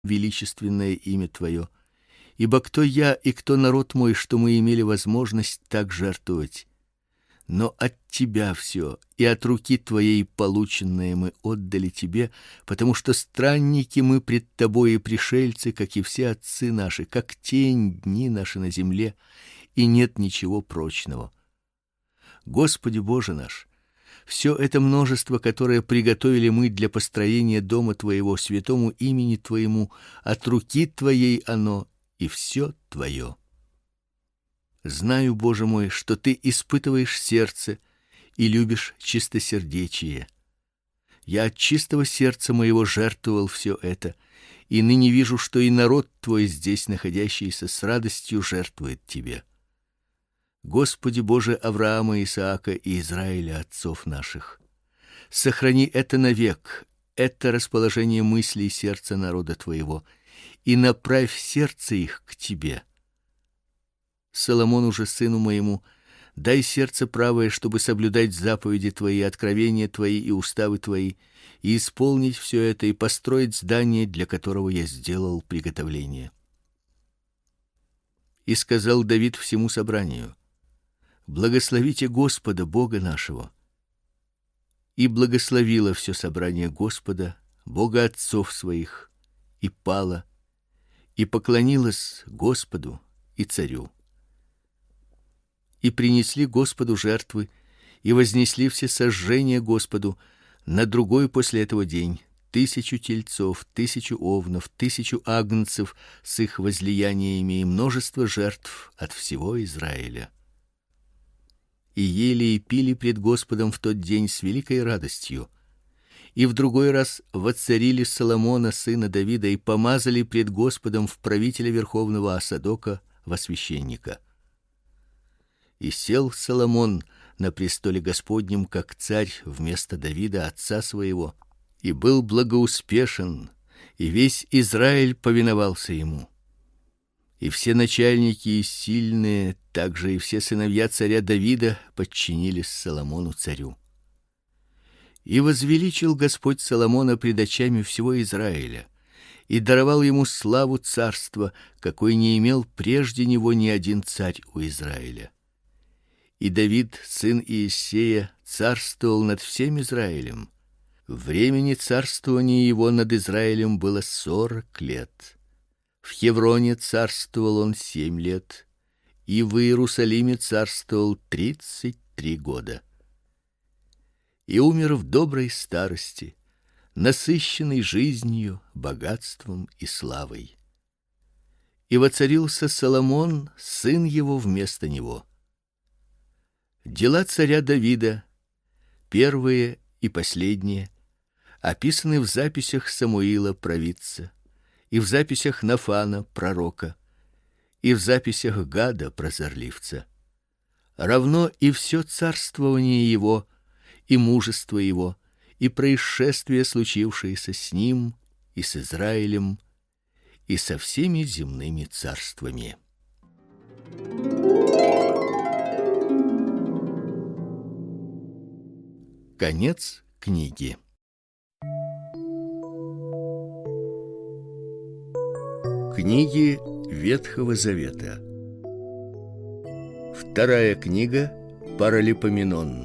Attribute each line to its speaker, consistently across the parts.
Speaker 1: величественное имя Твое. Ибо кто я и кто народ мой, что мы имели возможность так жертвовать? Но от Тебя все, и от руки Твоей полученное мы отдали Тебе, потому что странники мы пред Тобой и пришельцы, как и все отцы наши, как тень дни наши на земле, и нет ничего прочного. Господи Боже наш, все это множество, которое приготовили мы для построения дома Твоего, святому имени Твоему, от руки Твоей оно, и все Твое. Знаю, Боже мой, что Ты испытываешь сердце и любишь чистосердечие. Я от чистого сердца моего жертвовал все это, и ныне вижу, что и народ Твой здесь находящийся с радостью жертвует Тебе. Господи Боже Авраама, Исаака и Израиля, отцов наших, сохрани это навек, это расположение мыслей сердца народа Твоего, и направь сердце их к Тебе. Соломону же, сыну моему, дай сердце правое, чтобы соблюдать заповеди Твои, откровения Твои и уставы Твои, и исполнить все это, и построить здание, для которого я сделал приготовление. И сказал Давид всему собранию: благословите Господа, Бога нашего. И благословило все собрание Господа, Бога отцов своих, и пало, и поклонилось Господу и царю. И принесли Господу жертвы, и вознесли все сожжения Господу на другой после этого день 1000 тельцов, 1000 овнов, 1000 агнцев с их возлияниями и множество жертв от всего Израиля. И ели и пили пред Господом в тот день с великой радостью. И в другой раз воцарили Соломона сына Давида и помазали пред Господом в правителя верховного Асадока во священника. И сел Соломон на престоле Господнем как царь вместо Давида отца своего, и был благоуспешен, и весь Израиль повиновался ему. И все начальники и сильные, также и все сыновья царя Давида подчинились Соломону царю. И возвеличил Господь Соломона пред очами всего Израиля, и даровал ему славу царства, какой не имел прежде него ни один царь у Израиля. И Давид, сын Иессея, царствовал над всем Израилем. Времени царствования его над Израилем было 40 лет. В Хевроне царствовал он 7 лет, и в Иерусалиме царствовал 33 года. И умер в доброй старости, насыщенный жизнью, богатством и славой. И воцарился Соломон, сын его, вместо него. Дела царя Давида, первые и последние, описаны в записях Самуила провидца, и в записях Нафана пророка, и в записях Гада прозорливца. Равно и все царствование его, и мужество его, и происшествия, случившиеся с ним и с Израилем, и со всеми земными царствами. Конец книги. Книги Ветхого Завета. Вторая книга Паралипоменон.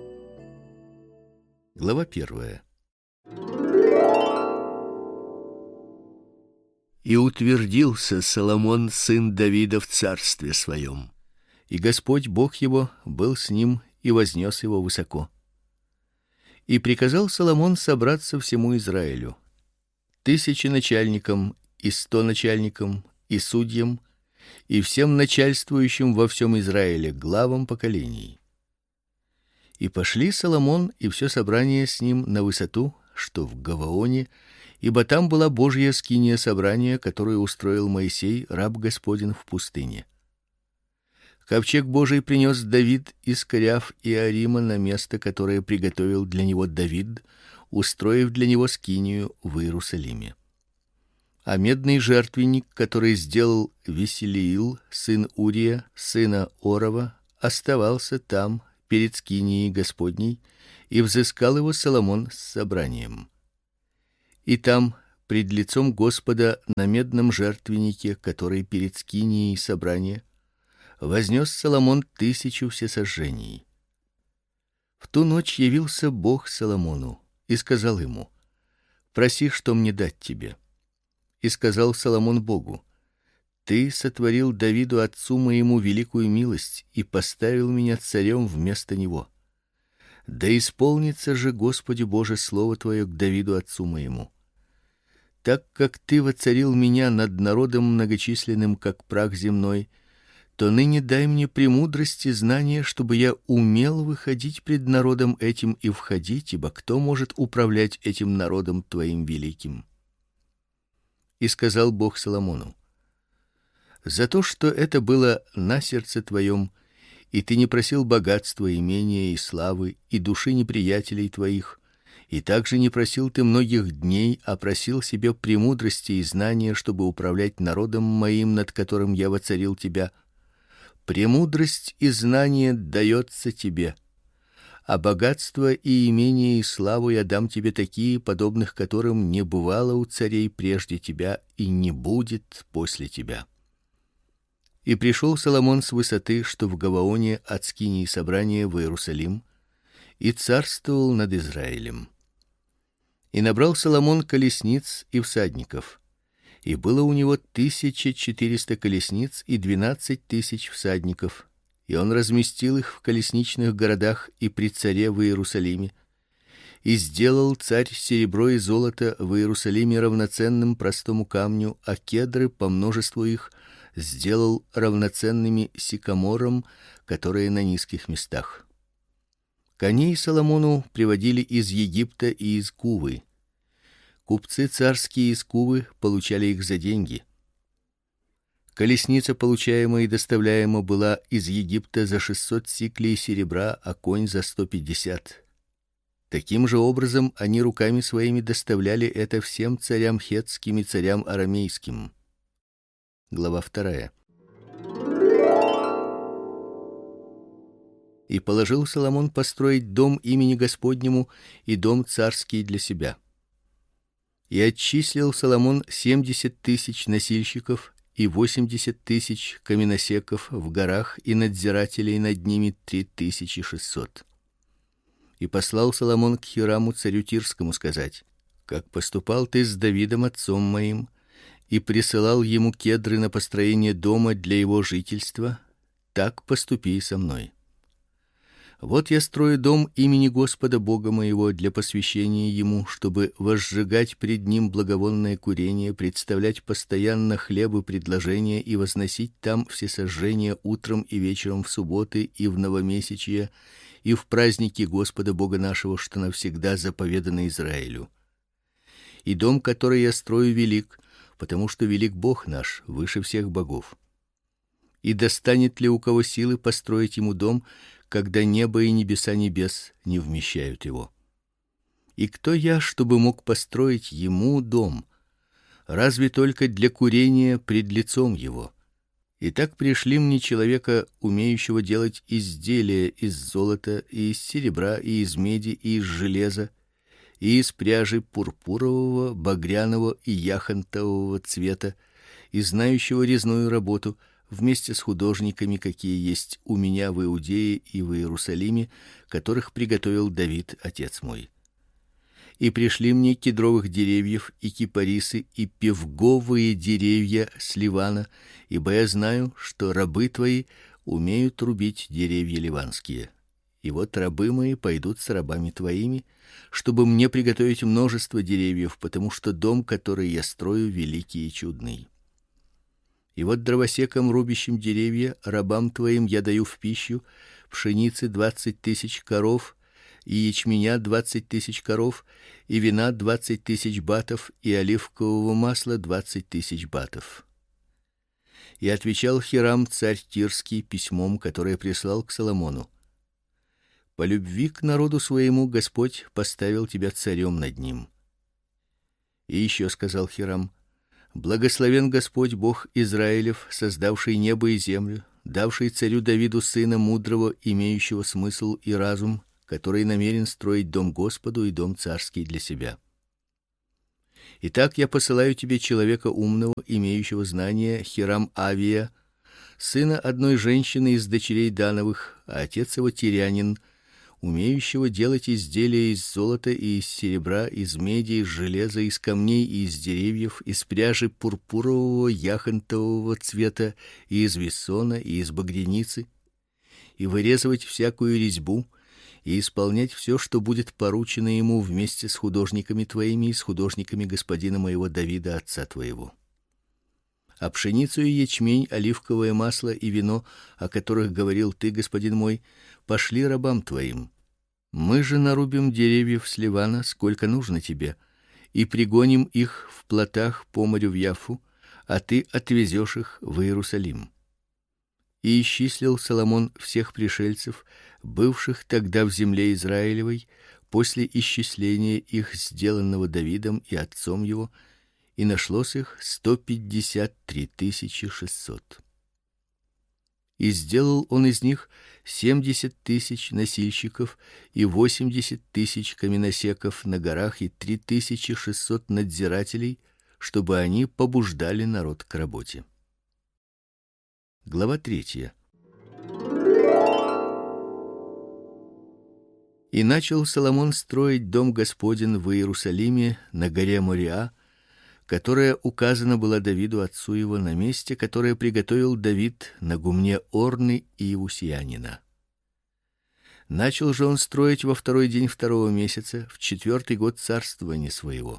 Speaker 1: Глава 1. И утвердился Соломон сын Давида в царстве своем, и Господь Бог его был с ним и вознес его высоко. И приказал Соломон собраться всему Израилю, 1000 начальникам и 100 начальникам и судьям и всем начальствующим во всем Израиле, главам поколений. И пошли Соломон и все собрание с ним на высоту, что в Гаваоне, ибо там была Божья скиния собрания, которую устроил Моисей, раб Господень, в пустыне. Ковчег Божий принес Давид из Каряв и Арима на место, которое приготовил для него Давид, устроив для него скинию в Иерусалиме. А медный жертвенник, который сделал Веселиил, сын Урия, сына Орова, оставался там перед скинией Господней, и взыскал его Соломон с собранием. И там пред лицом Господа на медном жертвеннике, который перед скинией собрания, вознес Соломон 1000 всесожжений. В ту ночь явился Бог Соломону и сказал ему: проси, что мне дать тебе. И сказал Соломон Богу: ты сотворил Давиду отцу моему великую милость и поставил меня царем вместо него. Да исполнится же, Господи Боже, слово твое к Давиду отцу моему. Так как ты воцарил меня над народом многочисленным, как прах земной, то ныне дай мне премудрость и знание, чтобы я умел выходить пред народом этим и входить, ибо кто может управлять этим народом твоим великим? И сказал Бог Соломону: за то, что это было на сердце твоем, и ты не просил богатства, имения и славы, и души неприятелей твоих, и также не просил ты многих дней, а просил себе премудрости и знания, чтобы управлять народом моим, над которым я воцарил тебя. Премудрость и знание дается тебе, а богатство и имение и славу я дам тебе такие, подобных которым не бывало у царей прежде тебя и не будет после тебя. И пришел Соломон с высоты, что в Гаваоне от скинии собрания в Иерусалим, и царствовал над Израилем. И набрал Соломон колесниц и всадников, и было у него 1400 колесниц и 12 000 всадников, и он разместил их в колесничных городах и при царе в Иерусалиме. И сделал царь серебро и золото в Иерусалиме равноценным простому камню, а кедры по множеству их сделал равноценными сикаморам, которые на низких местах. Коней Соломону приводили из Египта и из Кувы. Купцы царские из Кувы получали их за деньги. Колесница, получаемая и доставляема, была из Египта за 600 сиклей серебра, а конь за 150. Таким же образом они руками своими доставляли это всем царям хеттским и царям арамейским. Глава 2. И положил Соломон построить дом имени Господнему и дом царский для себя. И отчислил Соломон 70 000 носильщиков и 80 000 каменосеков в горах и надзирателей над ними 3600. И послал Соломон к Хираму царю Тирскому сказать: как поступал ты с Давидом отцом моим, и присылал ему кедры на построение дома для его жительства, так поступи и со мной. Вот я строю дом имени Господа Бога моего для посвящения ему, чтобы возжигать пред ним благовонное курение, представлять постоянно хлебы предложения и возносить там всесожжения утром и вечером в субботы и в новомесячье и в праздники Господа Бога нашего, что навсегда заповедано Израилю. И дом, который я строю, велик, потому что велик Бог наш, выше всех богов. И достанет ли у кого силы построить ему дом, когда небо и небеса небес не вмещают его? И кто я, чтобы мог построить ему дом? Разве только для курения пред лицом его? И так пришли мне человека, умеющего делать изделия из золота и из серебра и из меди и из железа, и из пряжи пурпурового, багряного и яхонтового цвета, и знающего резную работу, вместе с художниками, какие есть у меня в Иудее и в Иерусалиме, которых приготовил Давид отец мой. И пришли мне кедровых деревьев и кипарисы и певговые деревья с Ливана, ибо я знаю, что рабы твои умеют рубить деревья ливанские. И вот рабы мои пойдут с рабами твоими, чтобы мне приготовить множество деревьев, потому что дом, который я строю, великий и чудный. И вот дровосекам, рубящим деревья, рабам твоим я даю в пищу пшеницы 20 000 коров, и ячменя 20 000 коров, и вина 20 000 батов, и оливкового масла 20 000 батов. И отвечал Хирам царь Тирский письмом, которое прислал к Соломону: по любви к народу своему Господь поставил тебя царем над ним. И еще сказал Хирам: благословен Господь Бог Израилев, создавший небо и землю, давший царю Давиду сына мудрого, имеющего смысл и разум, который намерен строить дом Господу и дом царский для себя. Итак, я посылаю тебе человека умного, имеющего знания, Хирам-Авия, сына одной женщины из дочерей Дановых, а отец его тирянин, умеющего делать изделия из золота и из серебра, из меди, из железа, из камней и из деревьев, из пряжи пурпурового, яхонтового цвета, и из вессона, и из багряницы, и вырезывать всякую резьбу, и исполнять все, что будет поручено ему вместе с художниками твоими и с художниками господина моего Давида отца твоего. А пшеницу и ячмень, оливковое масло и вино, о которых говорил ты, господин мой, пошли рабам твоим. Мы же нарубим деревьев с Ливана, сколько нужно тебе, и пригоним их в плотах по морю в Яффу, а ты отвезешь их в Иерусалим. И исчислил Соломон всех пришельцев, бывших тогда в земле Израилевой, после исчисления их, сделанного Давидом и отцом его, и нашлось их 153 600. И сделал он из них 70 000 носильщиков и 80 000 каменосеков на горах и 3600 надзирателей, чтобы они побуждали народ к работе. Глава 3. И начал Соломон строить дом Господень в Иерусалиме на горе Мориа, которая указана была Давиду отцу его на месте, которое приготовил Давид на гумне Орны и Иусиянина. Начал же он строить во второй день второго месяца, в 4-й год царствования своего.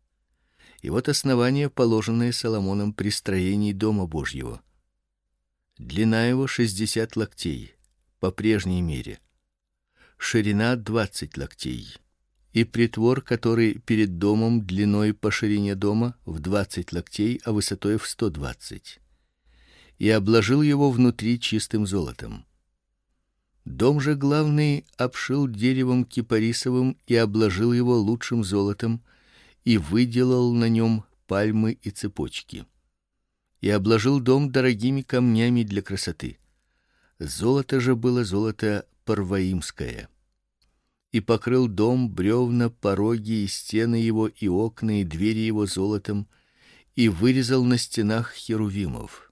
Speaker 1: И вот основание, положенное Соломоном при строении дома Божьего. Длина его 60 локтей по прежней мере, ширина 20 локтей. И притвор, который перед домом длиной по ширине дома в 20 локтей, а высотой в 120. И обложил его внутри чистым золотом. Дом же главный обшил деревом кипарисовым и обложил его лучшим золотом, и выделал на нем пальмы и цепочки. И обложил дом дорогими камнями для красоты. Золото же было золото парваимское. И покрыл дом, бревна, пороги и стены его, и окна, и двери его золотом, и вырезал на стенах херувимов.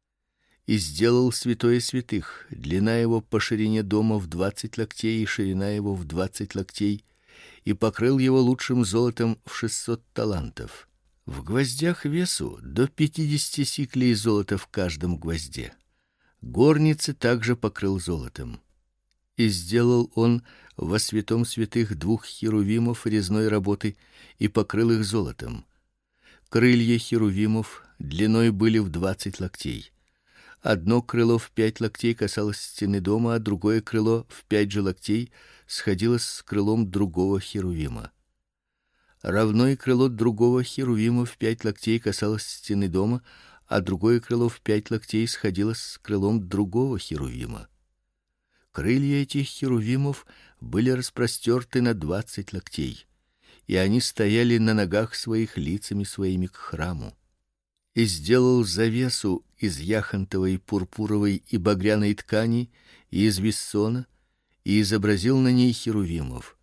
Speaker 1: И сделал святое святых, длина его по ширине дома в 20 локтей и ширина его в 20 локтей, и покрыл его лучшим золотом в 600 талантов. В гвоздях весу до 50 сиклей золота в каждом гвозде. Горницы также покрыл золотом. И сделал он во святом святых 2 херувимов резной работы и покрыл их золотом. Крылья херувимов длиной были в 20 локтей. Одно крыло в 5 локтей касалось стены дома, а другое крыло в 5 же локтей сходилось с крылом другого херувима. Равно и крыло другого херувима в 5 локтей касалось стены дома, а другое крыло в 5 локтей сходилось с крылом другого херувима. Крылья этих херувимов были распростерты на 20 локтей, и они стояли на ногах своих лицами своими к храму. И сделал завесу из яхонтовой, пурпуровой и багряной ткани и из вессона, и изобразил на ней херувимов.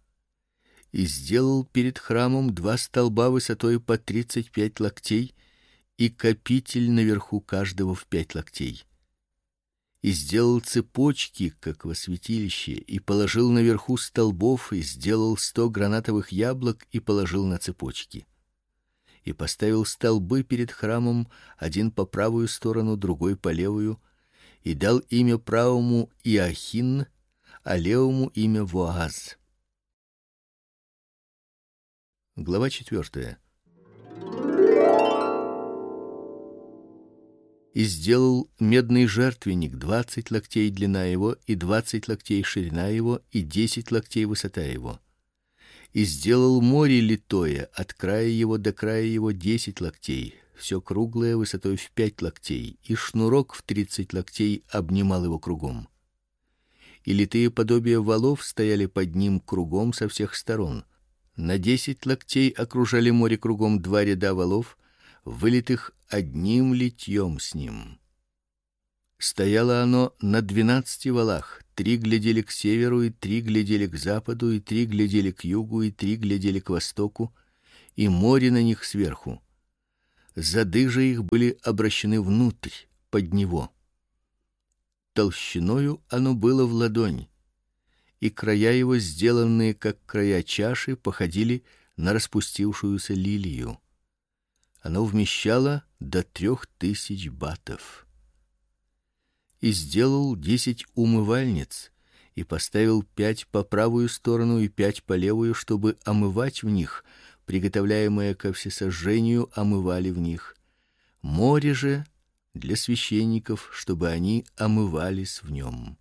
Speaker 1: И сделал перед храмом 2 столба высотой по 35 локтей и капитель наверху каждого в 5 локтей. И сделал цепочки, как во святилище, и положил наверху столбов, и сделал 100 гранатовых яблок и положил на цепочки. И поставил столбы перед храмом, один по правую сторону, другой по левую, и дал имя правому Иохин, а левому имя Воаз. Глава 4. И сделал медный жертвенник, 20 локтей длина его, и 20 локтей ширина его, и 10 локтей высота его. И сделал море литое, от края его до края его 10 локтей, все круглое высотой в 5 локтей, и шнурок в 30 локтей обнимал его кругом. И литые подобия валов стояли под ним кругом со всех сторон. На 10 локтей окружали море кругом 2 ряда валов, вылитых одним литьем с ним. Стояло оно на 12 валах, 3 глядели к северу, и 3 глядели к западу, и 3 глядели к югу, и 3 глядели к востоку, и море на них сверху. Зады же их были обращены внутрь, под него. Толщиною оно было в ладонь, и края его, сделанные как края чаши, походили на распустившуюся лилию. Оно вмещало до 3000 батов. И сделал 10 умывальниц, и поставил 5 по правую сторону и 5 по левую, чтобы омывать в них, приготовляемое ко всесожжению омывали в них. Море же для священников, чтобы они омывались в нем.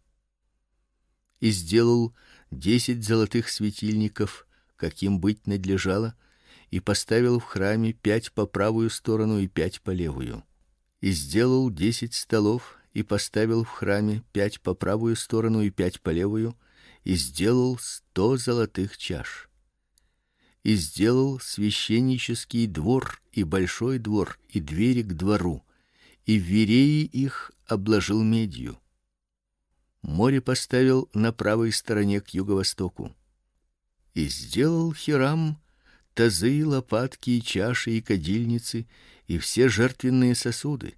Speaker 1: И сделал 10 золотых светильников, каким быть надлежало, и поставил в храме 5 по правую сторону и 5 по левую. И сделал 10 столов, и поставил в храме 5 по правую сторону и 5 по левую, и сделал 100 золотых чаш. И сделал священнический двор и большой двор и двери к двору, и вереи их обложил медью. Море поставил на правой стороне к юго-востоку. И сделал Хирам тазы, лопатки и чаши и кадильницы и все жертвенные сосуды.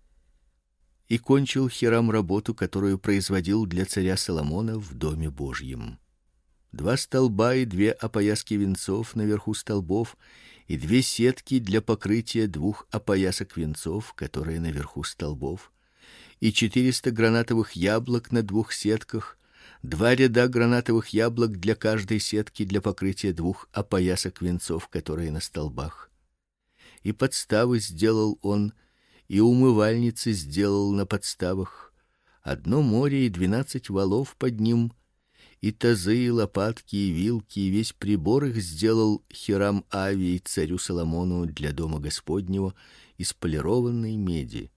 Speaker 1: И кончил Хирам работу, которую производил для царя Соломона в доме Божьем. 2 столба и 2 опояски венцов наверху столбов, и 2 сетки для покрытия 2 опоясок венцов, которые наверху столбов, и 400 гранатовых яблок на 2 сетках, 2 ряда гранатовых яблок для каждой сетки для покрытия 2 опоясок венцов, которые на столбах. И подставы сделал он, и умывальницы сделал на подставах, 1 море и 12 валов под ним, и тазы, и лопатки, и вилки, и весь прибор их сделал Хирам Авий царю Соломону для дома Господнего из полированной меди.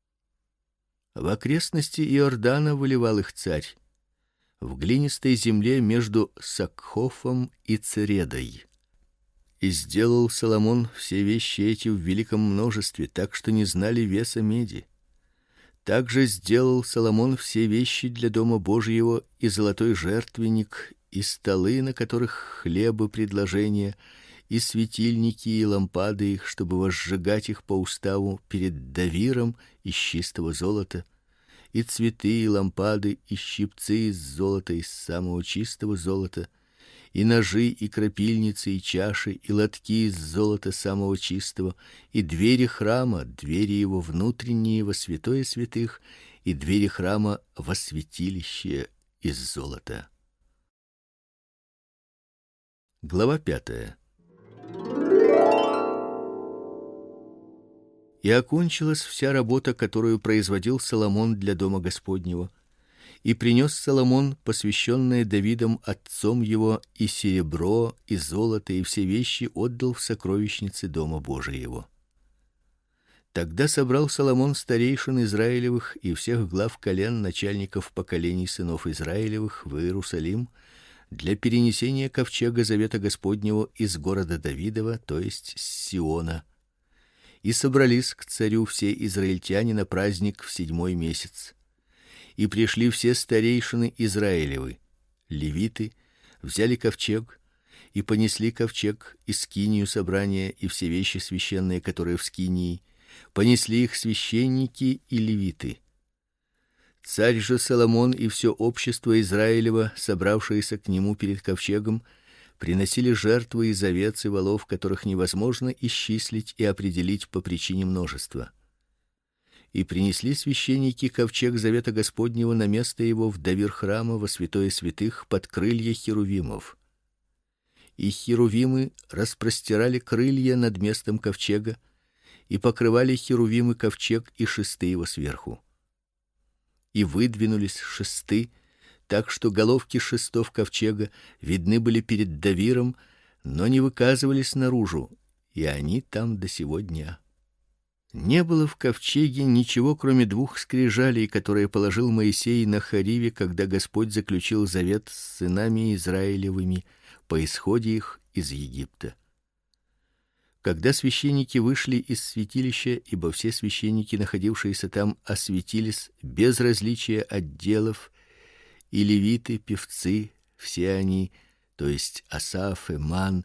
Speaker 1: В окрестности Иордана выливал их царь в глинистой земле между Сакхофом и Цередой. И сделал Соломон все вещи эти в великом множестве, так что не знали веса меди. Также сделал Соломон все вещи для дома Божьего, и золотой жертвенник, и столы, на которых хлебы предложения, и светильники и лампады их, чтобы возжигать их по уставу перед давиром из чистого золота, и цветы и лампады и щипцы из золота, из самого чистого золота, и ножи и крапильницы и чаши и лотки из золота самого чистого, и двери храма, двери его внутренние во святое святых, и двери храма во святилище из золота. Глава 5. И окончилась вся работа, которую производил Соломон для дома Господнего. И принес Соломон посвященное Давидом отцом его и серебро, и золото, и все вещи отдал в сокровищницы дома Божиего. Тогда собрал Соломон старейшин Израилевых и всех глав колен, начальников поколений сынов Израилевых в Иерусалим для перенесения ковчега завета Господнего из города Давидова, то есть с Сиона. И собрались к царю все израильтяне на праздник в 7-й месяц. И пришли все старейшины Израилевы, левиты, взяли ковчег и понесли ковчег и скинию собрания и все вещи священные, которые в скинии, понесли их священники и левиты. Царь же Соломон и все общество Израилево, собравшееся к нему перед ковчегом, приносили жертвы из овец и волов, которых невозможно исчислить и определить по причине множества. И принесли священники ковчег завета Господнего на место его в давир храма во святое святых под крылья херувимов. И херувимы распростирали крылья над местом ковчега, и покрывали херувимы ковчег и шесты его сверху. И выдвинулись шесты, так что головки шестов ковчега видны были перед давиром, но не выказывались наружу, и они там до сего дня. Не было в ковчеге ничего, кроме 2 скрижалей, которые положил Моисей на Хориве, когда Господь заключил завет с сынами Израилевыми по исходе их из Египта. Когда священники вышли из святилища, ибо все священники, находившиеся там, осветились без различия отделов, и левиты, певцы, все они, то есть Асаф, Эман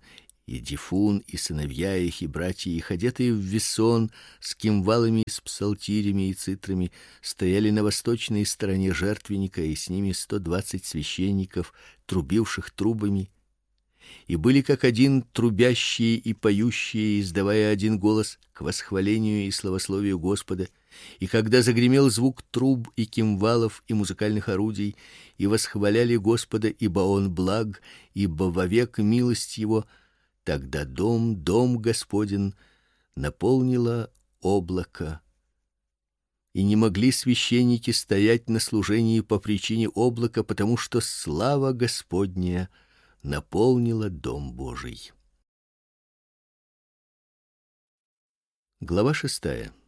Speaker 1: И Дифун, и сыновья их, и братья их, одетые в весон, с кимвалами, с псалтирями и цитрами, стояли на восточной стороне жертвенника, и с ними 120 священников, трубивших трубами, и были как один трубящие и поющие, издавая один голос к восхвалению и славословию Господа. И когда загремел звук труб и кимвалов и музыкальных орудий, и восхваляли Господа, ибо он благ, ибо вовек милость его, тогда дом Господень наполнило облако. И не могли священники стоять на служении по причине облака, потому что слава Господня наполнила дом Божий. Глава 6.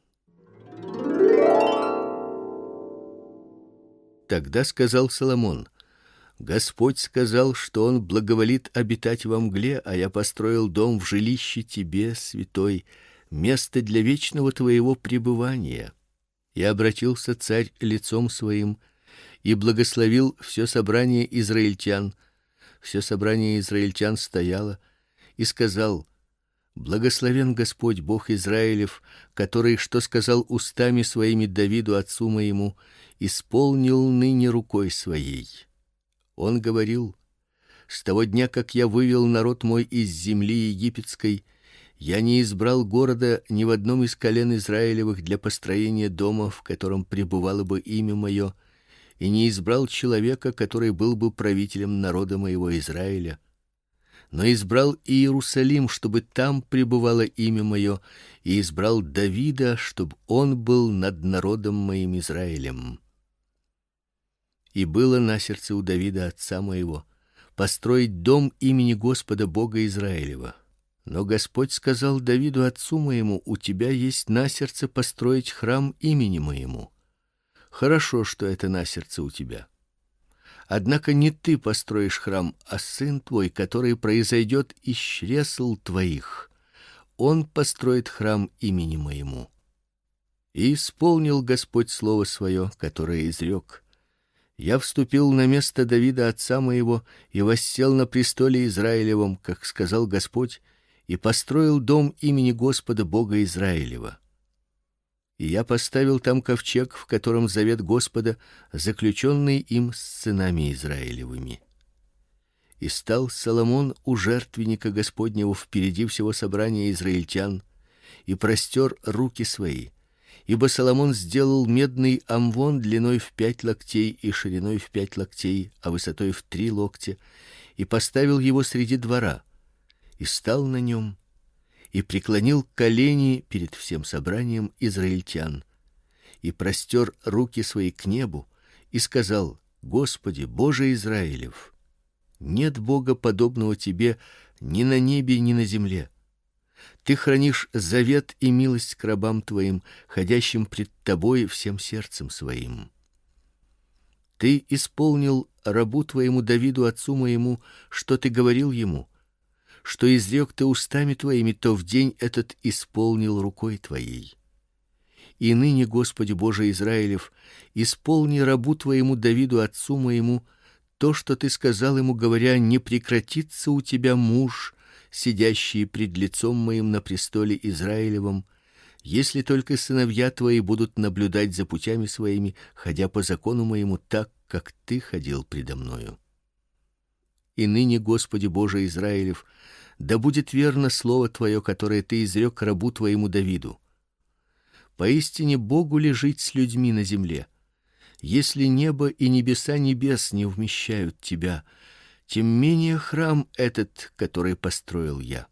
Speaker 1: Тогда сказал Соломон: Господь сказал, что он благоволит обитать во мгле, а я построил дом в жилище тебе, святой, место для вечного твоего пребывания. И обратился царь лицом своим и благословил все собрание израильтян. Все собрание израильтян стояло, и сказал: Благословен Господь Бог Израилев, который, что сказал устами своими Давиду отцу моему, исполнил ныне рукой своей. Он говорил: с того дня, как я вывел народ мой из земли египетской, я не избрал города ни в одном из колен Израилевых для построения дома, в котором пребывало бы имя мое, и не избрал человека, который был бы правителем народа моего Израиля, но избрал Иерусалим, чтобы там пребывало имя мое, и избрал Давида, чтобы он был над народом моим Израилем. И было на сердце у Давида отца моего построить дом имени Господа Бога Израилева. Но Господь сказал Давиду отцу моему: у тебя есть на сердце построить храм имени моему. Хорошо, что это на сердце у тебя. Однако не ты построишь храм, а сын твой, который произойдет из чресл твоих. Он построит храм имени моему. И исполнил Господь слово свое, которое изрек: я вступил на место Давида отца моего и воссел на престоле Израилевом, как сказал Господь, и построил дом имени Господа Бога Израилева. И я поставил там ковчег, в котором завет Господа, заключенный им с сынами Израилевыми. И стал Соломон у жертвенника Господнего впереди всего собрания израильтян и простер руки свои. Ибо Соломон сделал медный амвон длиной в 5 локтей и шириной в 5 локтей, а высотой в 3 локтя, и поставил его среди двора, и стал на нем, и преклонил колени перед всем собранием израильтян, и простер руки свои к небу, и сказал: Господи, Боже Израилев, нет Бога подобного тебе ни на небе, ни на земле. Ты хранишь завет и милость к рабам твоим, ходящим пред тобой всем сердцем своим. Ты исполнил рабу твоему Давиду отцу моему, что ты говорил ему, что изрек ты устами твоими, то в день этот исполнил рукой твоей. И ныне, Господи Боже Израилев, исполни рабу твоему Давиду отцу моему то, что ты сказал ему, говоря: не прекратится у тебя муж, сидящий пред лицом моим на престоле Израилевом, если только сыновья твои будут наблюдать за путями своими, ходя по закону моему, так, как ты ходил предо мною. И ныне, Господи Боже Израилев, да будет верно слово твое, которое ты изрек рабу твоему Давиду. Поистине Богу ли жить с людьми на земле? Если небо и небеса небес не вмещают тебя, тем менее храм этот, который построил я.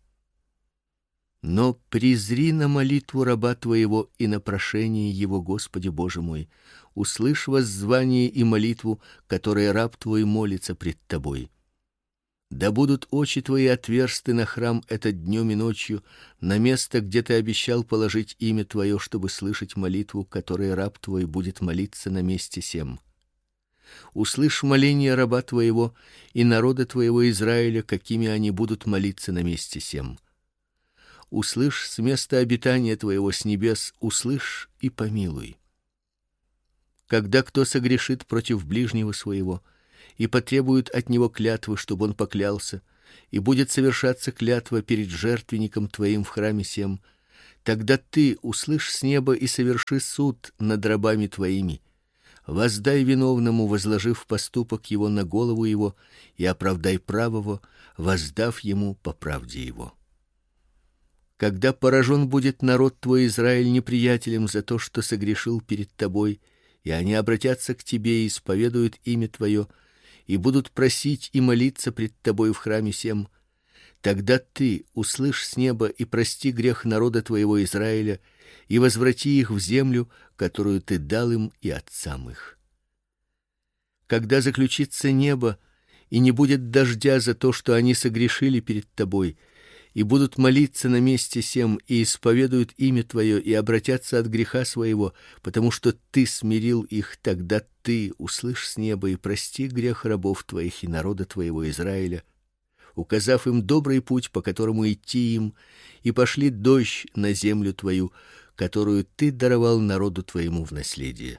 Speaker 1: Но презри на молитву раба твоего и на прошение его, Господи Боже мой, услышь воззвание и молитву, которые раб твой молится пред тобой. Да будут очи твои отверсты на храм этот днем и ночью, на место, где ты обещал положить имя твое, чтобы слышать молитву, которой раб твой будет молиться на месте сем. Услышь моление раба твоего и народа твоего Израиля, какими они будут молиться на месте сем. Услышь с места обитания твоего с небес, услышь и помилуй. Когда кто согрешит против ближнего своего и потребует от него клятвы, чтобы он поклялся, и будет совершаться клятва перед жертвенником твоим в храме сем, тогда ты услышь с неба и соверши суд над рабами твоими. Воздай виновному, возложив поступок его на голову его, и оправдай правого, воздав ему по правде его. Когда поражен будет народ твой Израиль неприятелем за то, что согрешил перед тобой, и они обратятся к тебе и исповедуют имя твое, и будут просить и молиться пред тобой в храме сем, тогда ты услышь с неба и прости грех народа твоего Израиля, и возврати их в землю, которую ты дал им и отцам их. Когда заключится небо, и не будет дождя за то, что они согрешили перед тобой, и будут молиться на месте сем, и исповедуют имя твое, и обратятся от греха своего, потому что ты смирил их, тогда ты услышь с неба и прости грех рабов твоих и народа твоего Израиля, указав им добрый путь, по которому идти им, и пошли дождь на землю твою, которую ты даровал народу твоему в наследие.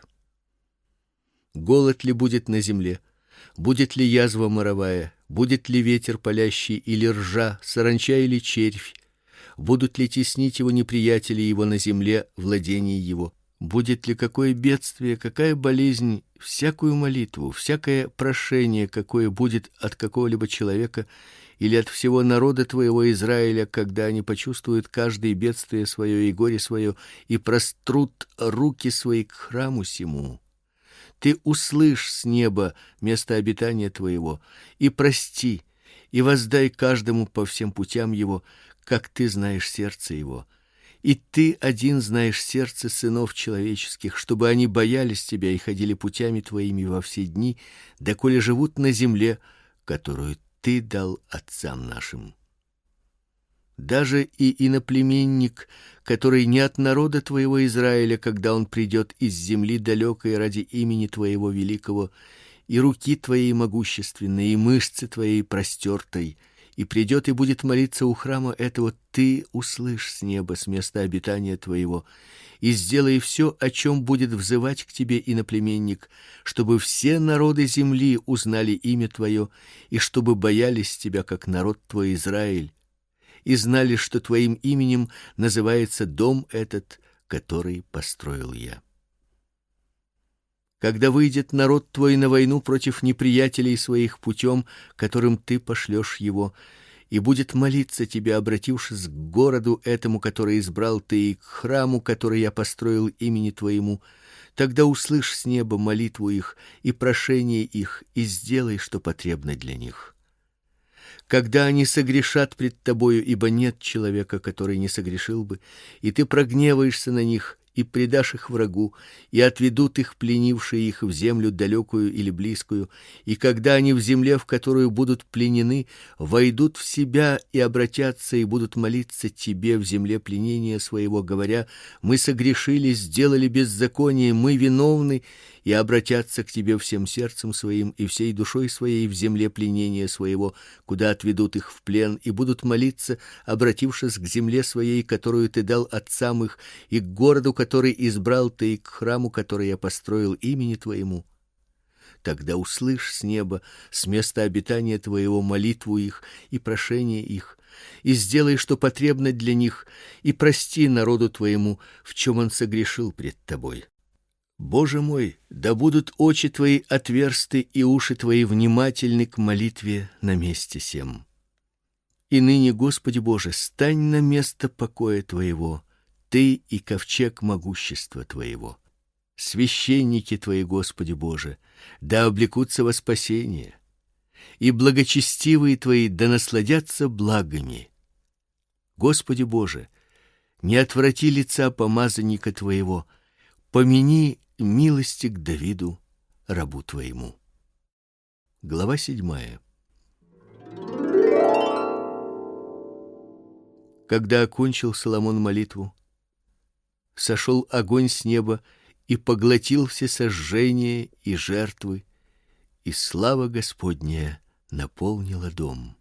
Speaker 1: Голод ли будет на земле? Будет ли язва моровая? Будет ли ветер палящий или ржа, саранча или червь? Будут ли теснить его неприятели его на земле, владение его? Будет ли какое бедствие, какая болезнь, всякую молитву, всякое прошение, какое будет от какого-либо человека или от всего народа твоего Израиля, когда они почувствуют каждое бедствие свое и горе свое и прострут руки свои к храму сему? Ты услышь с неба место обитания твоего и прости, и воздай каждому по всем путям его, как ты знаешь сердце его. И ты один знаешь сердце сынов человеческих, чтобы они боялись тебя и ходили путями твоими во все дни, доколе живут на земле, которую ты дал отцам нашим. Даже и иноплеменник, который не от народа твоего Израиля, когда он придет из земли далекой ради имени твоего великого, и руки твоей могущественной, и мышцы твоей простертой, и придет и будет молиться у храма этого, ты услышь с неба, с места обитания твоего, и сделай все, о чем будет взывать к тебе иноплеменник, чтобы все народы земли узнали имя твое, и чтобы боялись тебя, как народ твой Израиль, и знали, что твоим именем называется дом этот, который построил я. Когда выйдет народ твой на войну против неприятелей своих путем, которым ты пошлешь его, и будет молиться тебе, обратившись к городу этому, который избрал ты, и к храму, который я построил имени твоему, тогда услышь с неба молитву их и прошение их, и сделай, что потребно для них. Когда они согрешат пред тобою, ибо нет человека, который не согрешил бы, и ты прогневаешься на них и предашь их врагу, и отведут их пленившие их в землю далекую или близкую, и когда они в земле, в которую будут пленены, войдут в себя и обратятся и будут молиться тебе в земле пленения своего, говоря: мы согрешили, сделали беззаконие, мы виновны, и обратятся к тебе всем сердцем своим и всей душой своей в земле пленения своего, куда отведут их в плен, и будут молиться, обратившись к земле своей, которую ты дал отцам их, и к городу, который избрал ты, и к храму, который я построил имени твоему. Тогда услышь с неба, с места обитания твоего, молитву их и прошение их, и сделай, что потребно для них, и прости народу твоему, в чем он согрешил пред тобой. Боже мой, да будут очи твои отверсты и уши твои внимательны к молитве на месте сем. И ныне, Господи Боже, стань на место покоя твоего, ты и ковчег могущества твоего. Священники твои, Господи Боже, да облекутся во спасение, и благочестивые твои да насладятся благами. Господи Боже, не отврати лица помазанника твоего, помяни милости к Давиду, рабу твоему. Глава 7. Когда окончил Соломон молитву, сошел огонь с неба и поглотил все сожжения и жертвы, и слава Господня наполнила дом.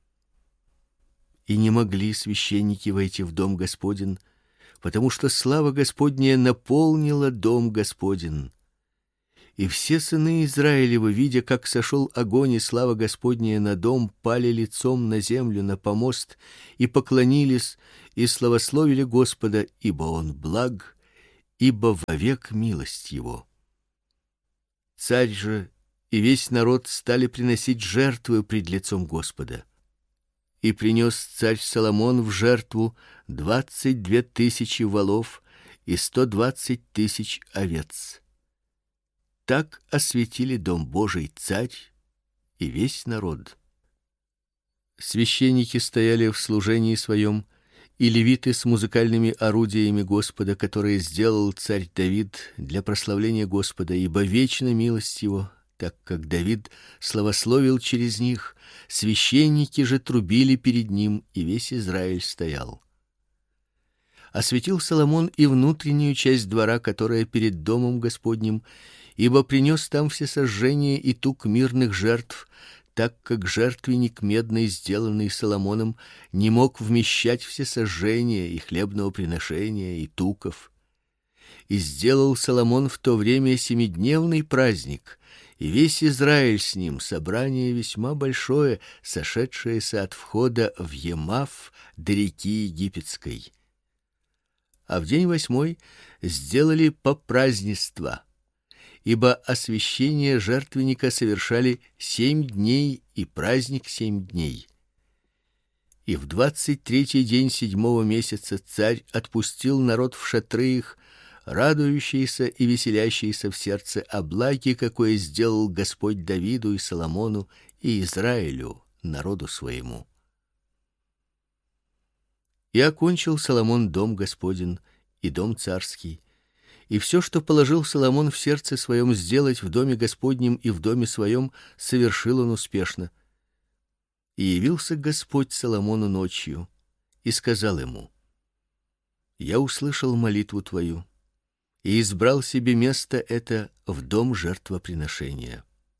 Speaker 1: И не могли священники войти в дом Господень, потому что слава Господня наполнила дом Господень. И все сыны Израилевы, видя, как сошел огонь и слава Господня на дом, пали лицом на землю, на помост, и поклонились, и славословили Господа, ибо Он благ, ибо вовек милость Его. Царь же и весь народ стали приносить жертвы пред лицом Господа. И принес царь Соломон в жертву 22 тысячи волов и 120 тысяч овец. Так осветили дом Божий царь и весь народ. Священники стояли в служении своем, и левиты с музыкальными орудиями Господа, которые сделал царь Давид для прославления Господа, ибо вечна милость его, так как Давид славословил через них. Священники же трубили перед ним, и весь Израиль стоял. Осветил Соломон и внутреннюю часть двора, которая перед домом Господним, ибо принес там всесожжения и тук мирных жертв, так как жертвенник медный, сделанный Соломоном, не мог вмещать всесожжения и хлебного приношения и туков. И сделал Соломон в то время семидневный праздник, и весь Израиль с ним, собрание весьма большое, сошедшееся от входа в Емаф до реки Египетской. А в день 8 сделали попразднества, ибо освящение жертвенника совершали 7 дней и праздник 7 дней. И в 23-й день 7-го месяца царь отпустил народ в шатры их, радующийся и веселящийся в сердце о благе, какое сделал Господь Давиду и Соломону и Израилю, народу своему. И окончил Соломон дом Господень и дом царский, и все, что положил Соломон в сердце своем сделать в доме Господнем и в доме своем, совершил он успешно. И явился Господь Соломону ночью и сказал ему: Я услышал молитву твою и избрал себе место это в дом жертвоприношения.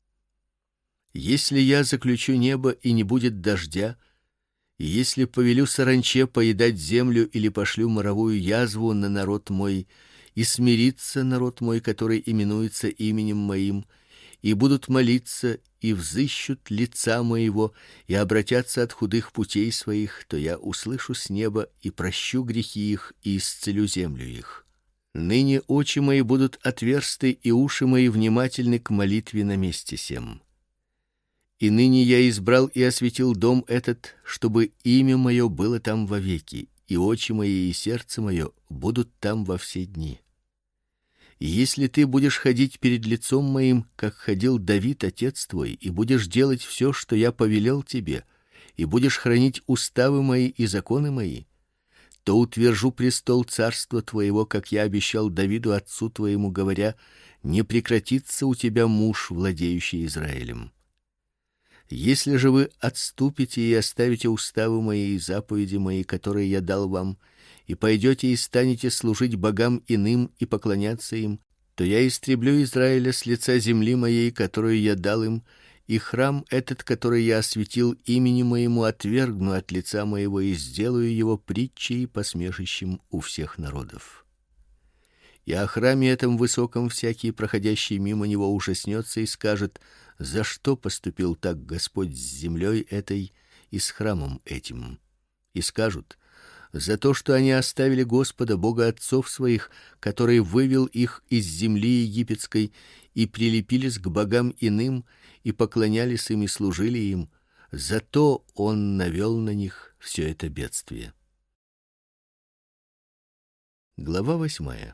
Speaker 1: Если я заключу небо и не будет дождя, и если повелю саранче поедать землю или пошлю моровую язву на народ мой, и смирится народ мой, который именуется именем моим, и будут молиться и взыщут лица моего и обратятся от худых путей своих, то я услышу с неба и прощу грехи их и исцелю землю их. Ныне очи мои будут отверсты и уши мои внимательны к молитве на месте сем. И ныне я избрал и осветил дом этот, чтобы имя мое было там вовеки, и очи мои и сердце мое будут там во все дни. И если ты будешь ходить перед лицом моим, как ходил Давид отец твой, и будешь делать все, что я повелел тебе, и будешь хранить уставы мои и законы мои, то утвержу престол царства твоего, как я обещал Давиду отцу твоему, говоря: не прекратится у тебя муж, владеющий Израилем. Если же вы отступите и оставите уставы мои и заповеди мои, которые я дал вам, и пойдете и станете служить богам иным и поклоняться им, то я истреблю Израиля с лица земли моей, которую я дал им, и храм этот, который я осветил имени моему, отвергну от лица моего и сделаю его притчей и посмешищем у всех народов. И о храме этом высоком всякий, проходящий мимо него, ужаснется и скажет: за что поступил так Господь с землей этой и с храмом этим? И скажут: за то, что они оставили Господа, Бога отцов своих, который вывел их из земли египетской, и прилепились к богам иным, и поклонялись им и служили им, зато Он навел на них все это бедствие. Глава 8.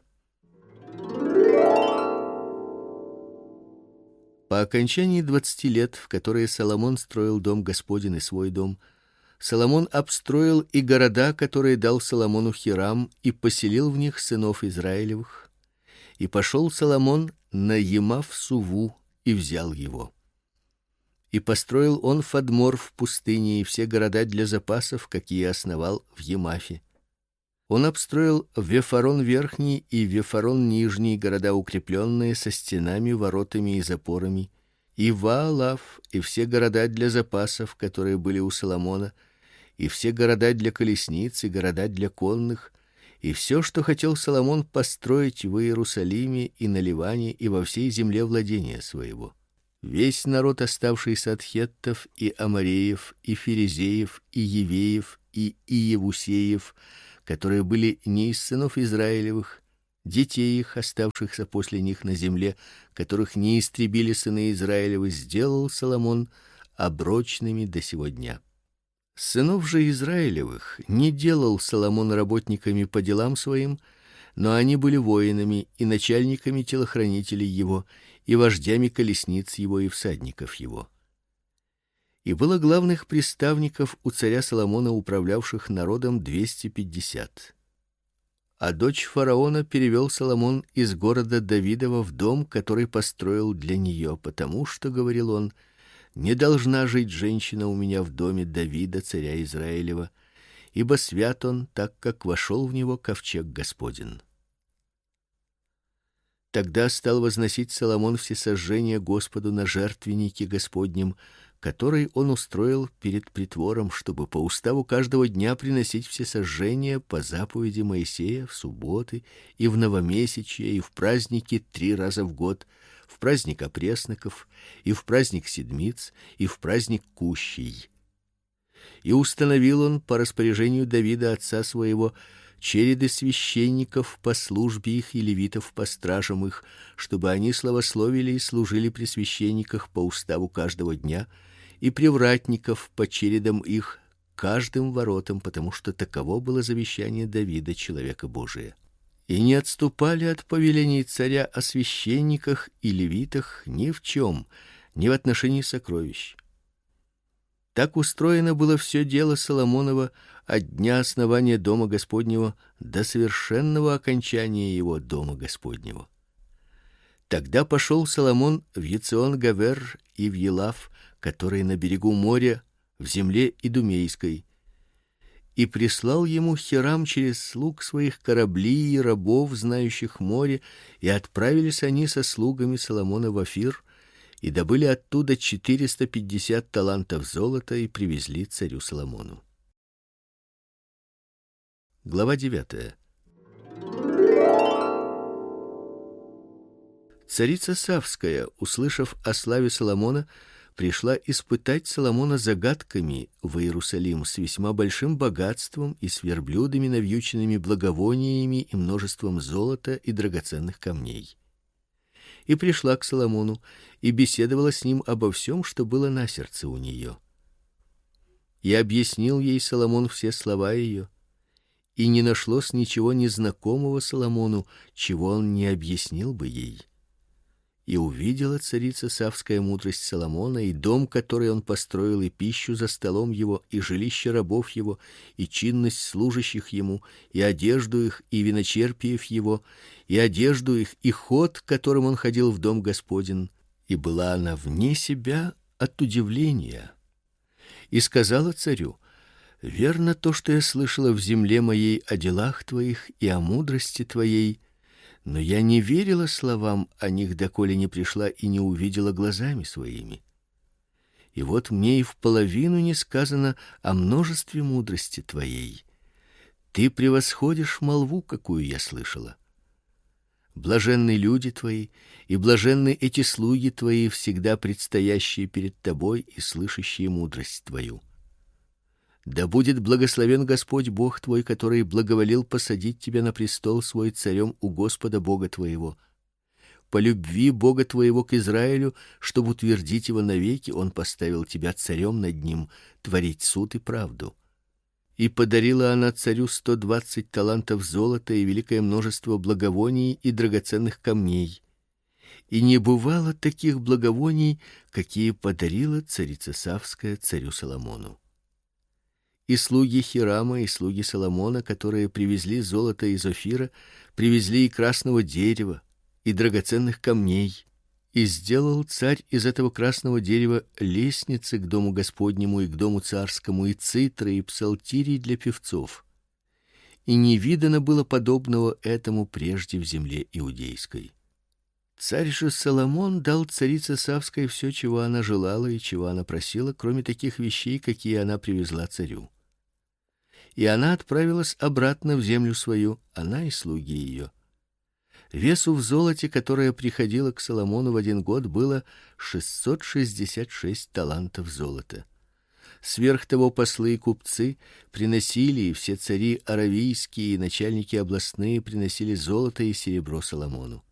Speaker 1: По окончании 20 лет, в которые Соломон строил дом Господень и свой дом, Соломон обстроил и города, которые дал Соломону Хирам, и поселил в них сынов Израилевых. И пошел Соломон на Емаф-Суву и взял его. И построил он Фадмор в пустыне и все города для запасов, какие основал в Емафе. Он обстроил Вефарон верхний и Вефарон нижний, города укрепленные со стенами, воротами и запорами, и Ваалав и все города для запасов, которые были у Соломона, и все города для колесниц и города для конных, И все, что хотел Соломон построить в Иерусалиме и на Ливане и во всей земле владения своего. Весь народ, оставшийся от хеттов и амореев и ферезеев и евеев и иевусеев, которые были не из сынов Израилевых, детей их, оставшихся после них на земле, которых не истребили сыны Израилевы, сделал Соломон оброчными до сего дня. Сынов же Израилевых не делал Соломон работниками по делам своим, но они были воинами и начальниками телохранителей его, и вождями колесниц его и всадников его. И было главных приставников у царя Соломона, управлявших народом, 250. А дочь фараона перевел Соломон из города Давидова в дом, который построил для нее, потому что, говорил он, не должна жить женщина у меня в доме Давида, царя Израилева, ибо свят он, так как вошел в него ковчег Господень. Тогда стал возносить Соломон всесожжения Господу на жертвеннике Господнем, который он устроил перед притвором, чтобы по уставу каждого дня приносить всесожжения по заповеди Моисея в субботы и в новомесячье и в праздники 3 раза в год, в праздник опресноков, и в праздник седмиц, и в праздник кущей. И установил он по распоряжению Давида отца своего череды священников по службе их и левитов по стражам их, чтобы они славословили и служили при священниках по уставу каждого дня, и привратников по чередам их каждым воротам, потому что таково было завещание Давида, человека Божия. И не отступали от повелений царя о священниках и левитах ни в чем, ни в отношении сокровищ. Так устроено было все дело Соломонова от дня основания дома Господнего до совершенного окончания его дома Господнего. Тогда пошел Соломон в Ецион-Гавер и в Елав, который на берегу моря, в земле Идумейской, и прислал ему Хирам через слуг своих корабли и рабов, знающих море, и отправились они со слугами Соломона в Офир, и добыли оттуда 450 талантов золота и привезли царю Соломону. Глава 9. Царица Савская, услышав о славе Соломона, пришла испытать Соломона загадками в Иерусалим с весьма большим богатством и с верблюдами, навьюченными благовониями и множеством золота и драгоценных камней. И пришла к Соломону и беседовала с ним обо всем, что было на сердце у нее. И объяснил ей Соломон все слова ее, и не нашлось ничего незнакомого Соломону, чего он не объяснил бы ей. И увидела царица Савская мудрость Соломона, и дом, который он построил, и пищу за столом его, и жилище рабов его, и чинность служащих ему, и одежду их, и виночерпиев его, и одежду их, и ход, которым он ходил в дом Господень. И была она вне себя от удивления. И сказала царю: верно то, что я слышала в земле моей о делах твоих и о мудрости твоей, но я не верила словам о них, доколе не пришла и не увидела глазами своими. И вот мне и вполовину не сказано о множестве мудрости твоей. Ты превосходишь молву, какую я слышала. Блаженны люди твои, и блаженны эти слуги твои, всегда предстоящие перед тобой и слышащие мудрость твою. Да будет благословен Господь Бог твой, который благоволил посадить тебя на престол свой царем у Господа Бога твоего. По любви Бога твоего к Израилю, чтобы утвердить его навеки, он поставил тебя царем над ним, творить суд и правду. И подарила она царю 120 талантов золота и великое множество благовоний и драгоценных камней. И не бывало таких благовоний, какие подарила царица Савская царю Соломону. И слуги Хирама, и слуги Соломона, которые привезли золото из Офира, привезли и красного дерева, и драгоценных камней. И сделал царь из этого красного дерева лестницы к дому Господнему и к дому царскому, и цитры, и псалтирий для певцов. И не видано было подобного этому прежде в земле иудейской. Царь же Соломон дал царице Савской все, чего она желала и чего она просила, кроме таких вещей, какие она привезла царю. и она отправилась обратно в землю свою, она и слуги ее. Весу в золоте, которое приходило к Соломону в один год, было 666 талантов золота. Сверх того послы и купцы приносили, и все цари аравийские и начальники областные приносили золото и серебро Соломону.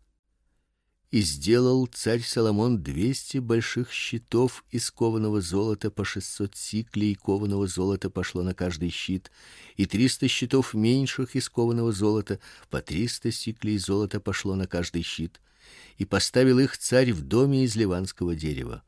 Speaker 1: И сделал царь Соломон 200 больших щитов из кованого золота, по 600 сиклей кованого золота пошло на каждый щит, и 300 щитов меньших из кованого золота, по 300 сиклей золота пошло на каждый щит, и поставил их царь в доме из ливанского дерева.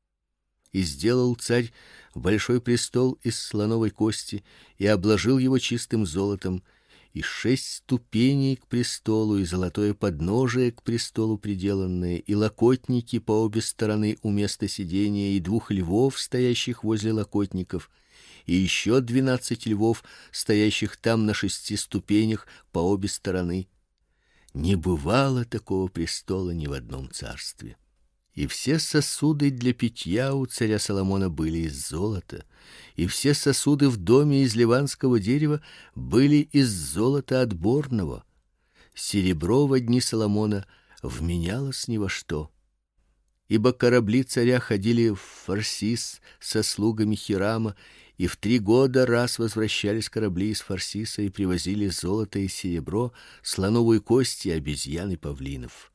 Speaker 1: И сделал царь большой престол из слоновой кости и обложил его чистым золотом, и 6 ступеней к престолу, и золотое подножие к престолу приделанное, и локотники по обе стороны у места сидения, и 2 львов, стоящих возле локотников, и еще 12 львов, стоящих там на 6 ступенях по обе стороны. Не бывало такого престола ни в одном царстве. И все сосуды для питья у царя Соломона были из золота, и все сосуды в доме из ливанского дерева были из золота отборного. Серебро во дни Соломона вменялось ни во что. Ибо корабли царя ходили в Фарсис со слугами Хирама, и в 3 года раз возвращались корабли из Фарсиса и привозили золото и серебро, слоновую кость и обезьян и павлинов.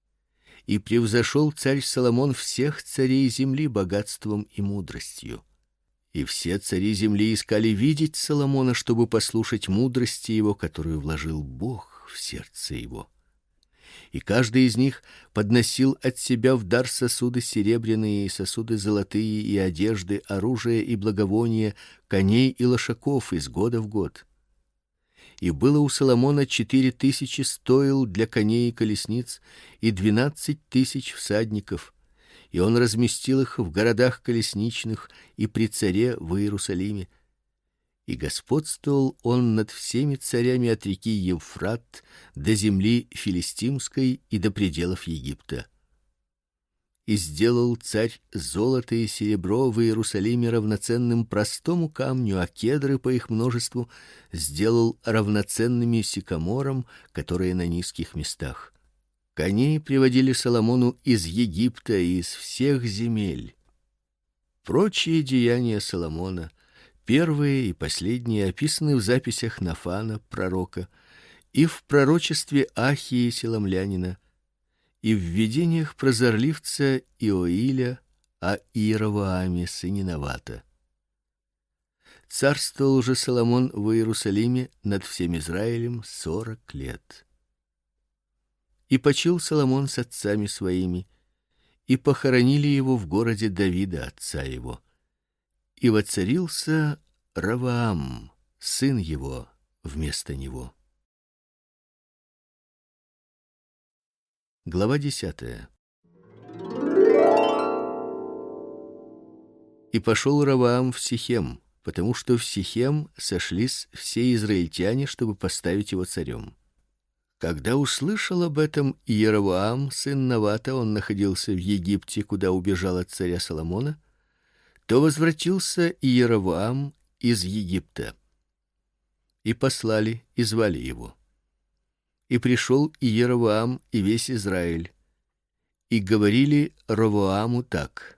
Speaker 1: И превзошел царь Соломон всех царей земли богатством и мудростью. И все цари земли искали видеть Соломона, чтобы послушать мудрости его, которую вложил Бог в сердце его. И каждый из них подносил от себя в дар сосуды серебряные и сосуды золотые и одежды, оружие и благовония, коней и лошаков из года в год. И было у Соломона 4000 стоил для коней и колесниц и 12 000 всадников, и он разместил их в городах колесничных и при царе в Иерусалиме. И господствовал он над всеми царями от реки Евфрат до земли филистимской и до пределов Египта. И сделал царь золото и серебро в Иерусалиме равноценным простому камню, а кедры по их множеству сделал равноценными сикаморам, которые на низких местах. Коней приводили Соломону из Египта и из всех земель. Прочие деяния Соломона, первые и последние, описаны в записях Нафана пророка и в пророчестве Ахии селомлянина, и в видениях прозорливца Иоиля о Иеровоаме сыне Навата. Царствовал же Соломон в Иерусалиме над всем Израилем 40 лет. И почил Соломон с отцами своими, и похоронили его в городе Давида отца его. И воцарился Ровоам, сын его, вместо него. Глава 10. И пошел Ровоам в Сихем, потому что в Сихем сошлись все израильтяне, чтобы поставить его царем. Когда услышал об этом Иеровоам, сын Навата, он находился в Египте, куда убежал от царя Соломона, то возвратился Иеровоам из Египта. И послали, и звали его. И пришел Иеровоам и весь Израиль, и говорили Ровоаму так: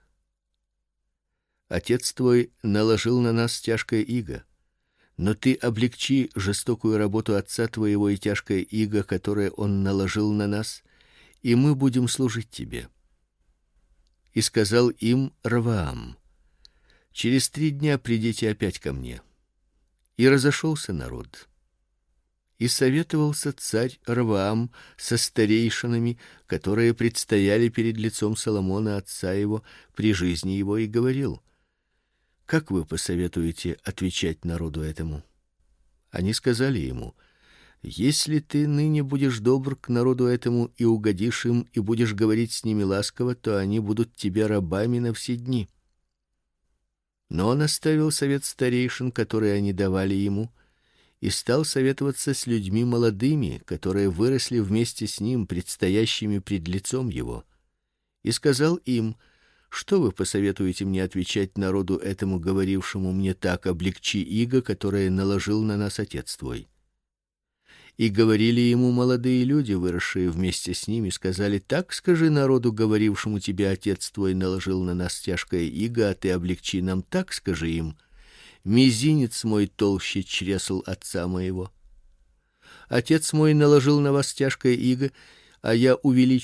Speaker 1: Отец твой наложил на нас тяжкое иго, но ты облегчи жестокую работу отца твоего и тяжкое иго, которое он наложил на нас, и мы будем служить тебе. И сказал им Ровоам: через 3 дня придите опять ко мне. И разошелся народ. И советовался царь Ровоам со старейшинами, которые предстояли перед лицом Соломона отца его при жизни его, и говорил: как вы посоветуете отвечать народу этому? Они сказали ему: если ты ныне будешь добр к народу этому и угодишь им и будешь говорить с ними ласково, то они будут тебе рабами на все дни. Но он оставил совет старейшин, которые они давали ему, и стал советоваться с людьми молодыми, которые выросли вместе с ним, предстоящими пред лицом его, и сказал им: Что вы посоветуете мне отвечать народу этому, говорившему мне так: облегчи иго, которое наложил на нас отец твой? И говорили ему молодые люди, выросшие вместе с ними, сказали: так скажи народу, говорившему тебе: отец твой наложил на нас тяжкое иго, а ты облегчи нам. Так скажи им: мизинец мой толще чресл отца моего. Отец мой наложил на вас тяжкое иго, а я увеличил